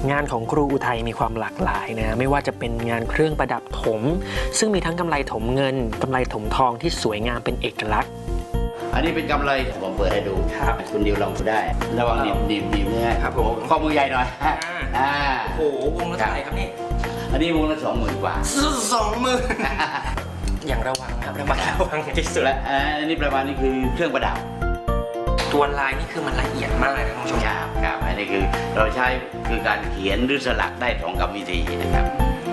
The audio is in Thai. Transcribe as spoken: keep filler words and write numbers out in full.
งานของครูอุทัยมีความหลากหลายนะไม่ว่าจะเป็นงานเครื่องประดับถมซึ่งมีทั้งกำไรถมเงินกำไรถมทองที่สวยงามเป็นเอกลักษณ์อันนี้เป็นกำไรผมเปิดให้ดูครับคุณดิวลองดูได้ระวังหนีบหนีบหนีบเนื้อครับผมข้อมือใหญ่หน่อยอ่าโอ้โหวงละเท่าไหร่ครับนี่อันนี้วงละสองหมื่นกว่าสองหมื่นอย่างระวังครับระมัดระวังที่สุดและอันนี้ประมาณนี้คือเครื่องประดับตัวลายนี่คือมันละเอียดมากเลยนะคุณผู้ชมครับครับอันนี้คือเราใช้คือการเขียนหรือสลักได้สองกรรมวิธีนะครับ